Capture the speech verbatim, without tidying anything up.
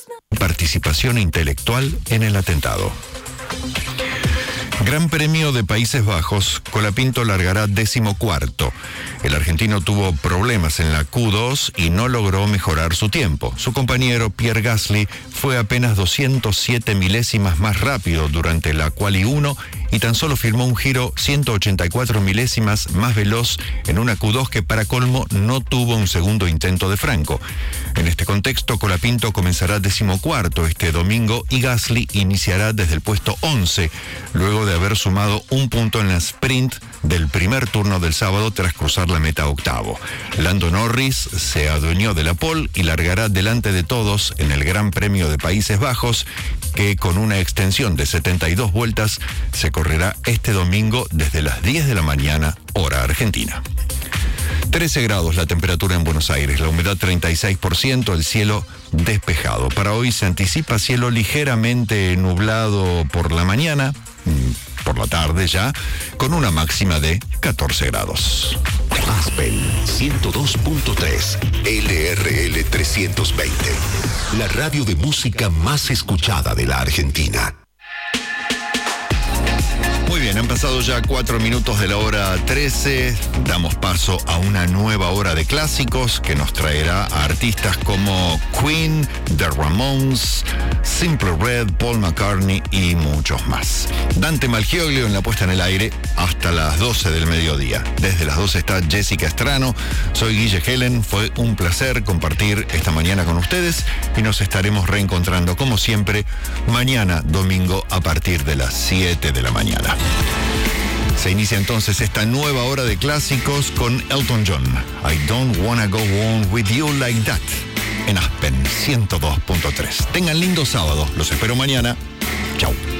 Participación intelectual en el atentado. Gran Premio de Países Bajos, Colapinto largará decimocuarto. El argentino tuvo problemas en la Q dos y no logró mejorar su tiempo. Su compañero Pierre Gasly fue apenas doscientos siete milésimas más rápido durante la Quali uno y tan solo firmó un giro ciento ochenta y cuatro milésimas más veloz en una Q dos que para colmo no tuvo un segundo intento de Franco. En este contexto, Colapinto comenzará decimocuarto este domingo y Gasly iniciará desde el puesto once, luego de haber sumado un punto en la sprint del primer turno del sábado tras cruzar la meta octavo. Lando Norris se adueñó de la pole y largará delante de todos en el Gran Premio de Países Bajos, que con una extensión de setenta y dos vueltas se correrá este domingo desde las diez de la mañana, hora argentina. trece grados la temperatura en Buenos Aires, la humedad treinta y seis por ciento, el cielo despejado. Para hoy se anticipa cielo ligeramente nublado por la mañana, por la tarde ya, con una máxima de catorce grados. Aspen ciento dos punto tres, L R L trescientos veinte, la radio de música más escuchada de la Argentina. Muy bien, han pasado ya cuatro minutos de la hora trece. Damos paso a una nueva hora de clásicos que nos traerá a artistas como Queen, The Ramones, Simple Red, Paul McCartney y muchos más. Dante Malgioglio en la puesta en el aire hasta las doce del mediodía. Desde las doce está Jessica Estrano. Soy Guille Helen. Fue un placer compartir esta mañana con ustedes y nos estaremos reencontrando como siempre mañana domingo a partir de las siete de la mañana. Se inicia entonces esta nueva hora de clásicos con Elton John. I don't wanna go on with you like that. En Aspen ciento dos punto tres. Tengan lindo sábado. Los espero mañana.